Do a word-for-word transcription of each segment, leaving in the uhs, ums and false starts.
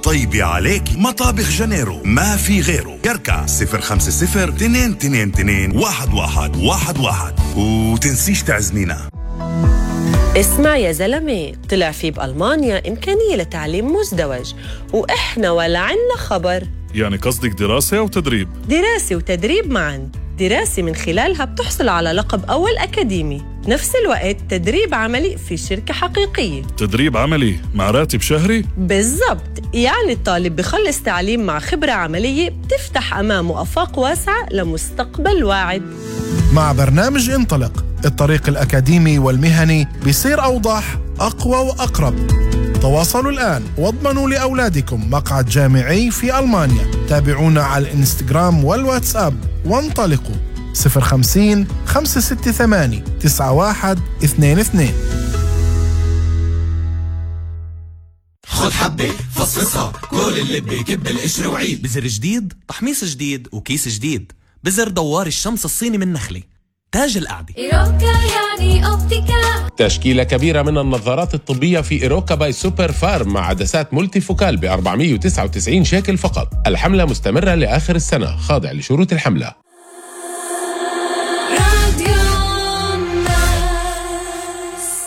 طيبة عليك. مطابخ جنيرو ما في غيره. كركع صفر خمسة صفر اثنين اثنين اثنين واحد واحد واحد واحد وتنسيش تعزمينا. اسمع يا زلمة، طلع في بألمانيا إمكانية لتعليم مزدوج وإحنا ولا عنا خبر. يعني قصدك دراسة أو تدريب؟ دراسة وتدريب معاً. دراسة من خلالها بتحصل على لقب أول أكاديمي، نفس الوقت تدريب عملي في شركة حقيقية. تدريب عملي مع راتب شهري؟ بالضبط، يعني الطالب بخلص تعليم مع خبرة عملية بتفتح أمامه آفاق واسعة لمستقبل واعد. مع برنامج انطلق، الطريق الأكاديمي والمهني بيصير أوضح، أقوى وأقرب. تواصلوا الآن واضمنوا لأولادكم مقعد جامعي في ألمانيا. تابعونا على الإنستغرام والواتساب وانطلقوا صفر خمسين خمسة ستة ثمانية تسعة واحد اثنين اثنين. خد حبة فصفصها كل اللي بيكب القشر وعيد. بزر جديد، تحميص جديد، وكيس جديد. بزر دوار الشمس الصيني من نخلة، تاج القعدة. إيروكا يعني أوبتيكا. تشكيلة كبيرة من النظارات الطبية في إيروكا باي سوبر فارم مع عدسات مولتي فوكال ب أربعمية وتسعة وتسعين شيكل فقط. الحملة مستمرة لآخر السنة، خاضع لشروط الحملة. راديو الناس.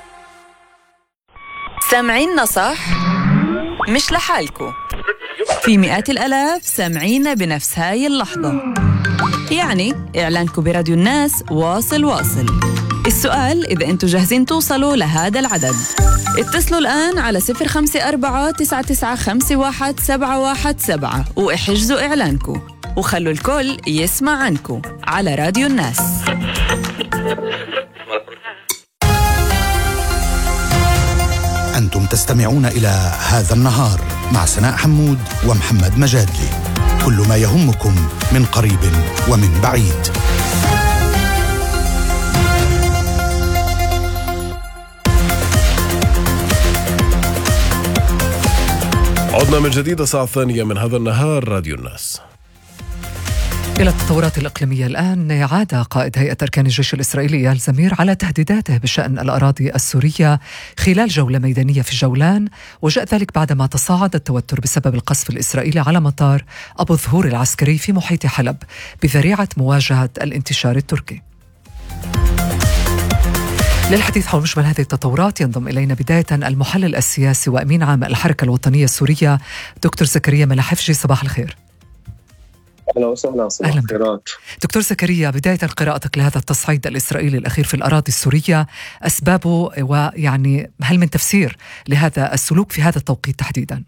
سامعيننا صح؟ مش لحالكو، في مئات الآلاف سامعينا بنفس هاي اللحظة. يعني إعلانكم براديو الناس واصل واصل. السؤال إذا أنتوا جاهزين توصلوا لهذا العدد. اتصلوا الآن على صفر خمسة أربعة تسعة تسعة خمسة واحد سبعة واحد سبعة واحجزوا إعلانكم وخلوا الكل يسمع عنكم على راديو الناس. أنتم تستمعون إلى هذا النهار مع سناء حمود ومحمد مجادلي. كل ما يهمكم من قريب ومن بعيد. عدنا من جديد الساعة الثانية من هذا النهار راديو الناس. إلى التطورات الإقليمية الآن. عاد قائد هيئة أركان الجيش الإسرائيلي إيال زمير على تهديداته بشأن الأراضي السورية خلال جولة ميدانية في جولان، وجاء ذلك بعدما تصاعد التوتر بسبب القصف الإسرائيلي على مطار أبو الظهور العسكري في محيط حلب بذريعة مواجهة الانتشار التركي. للحديث حول مجمل هذه التطورات ينضم إلينا بداية المحلل السياسي وأمين عام الحركة الوطنية السورية دكتور زكريا ملاحفجي. صباح الخير. أهلا وسهلا. صباح الخيرات دكتور زكريا، بداية قراءتك لهذا التصعيد الإسرائيلي الأخير في الأراضي السورية، أسبابه ويعني هل من تفسير لهذا السلوك في هذا التوقيت تحديدا؟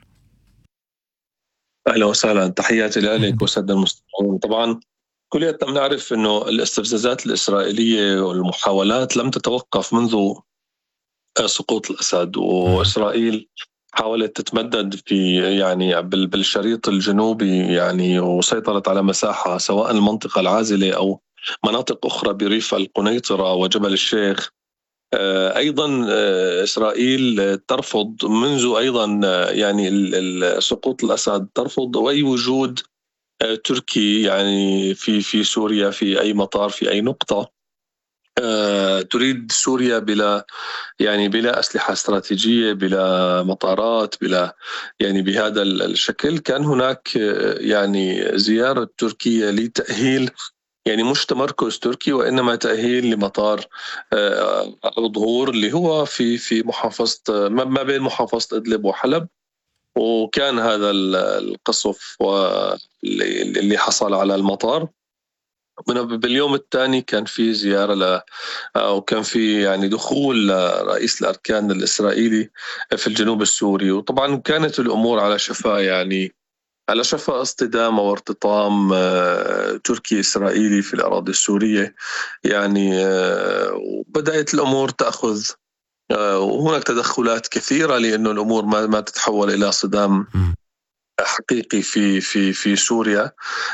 أهلا وسهلا، تحياتي لك وسادة المستمعين. طبعا كلنا نعرف أنه الاستفزازات الإسرائيلية والمحاولات لم تتوقف منذ سقوط الأسد، وإسرائيل حاولت تتمدد في يعني بالشريط الجنوبي يعني، وسيطرت على مساحة سواء المنطقة العازلة أو مناطق أخرى بريف القنيطرة وجبل الشيخ. أيضا إسرائيل ترفض منذ أيضا يعني سقوط الأسد ترفض أي وجود تركي يعني في في سوريا في أي مطار في أي نقطة. تريد سوريا بلا يعني بلا أسلحة استراتيجية، بلا مطارات، بلا يعني بهذا الشكل. كان هناك يعني زيارة تركية لتأهيل يعني مش تمركز تركي وإنما تأهيل لمطار أبو ظهور اللي هو في في محافظة ما بين محافظة إدلب وحلب. وكان هذا القصف اللي حصل على المطار. باليوم الثاني كان في زيارة ل أو كان في يعني دخول رئيس الأركان الإسرائيلي في الجنوب السوري. وطبعا كانت الأمور على شفا يعني على شفا اصطدام وارتطام تركي إسرائيلي في الأراضي السورية يعني. وبدأت الأمور تأخذ وهناك تدخلات كثيرة لأنه الأمور ما ما تتحول إلى صدام حقيقي في في في سوريا.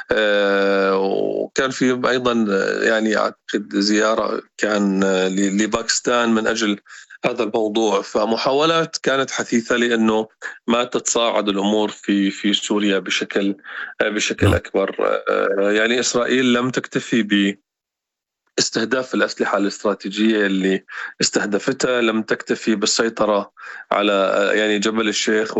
وكان في أيضا يعني أعتقد زيارة كان لباكستان من أجل هذا الموضوع. فمحاولات كانت حثيثة لأنه ما تتصاعد الأمور في في سوريا بشكل بشكل أكبر. يعني إسرائيل لم تكتفي ب استهداف الأسلحة الاستراتيجية اللي استهدفتها، لم تكتفي بالسيطرة على يعني جبل الشيخ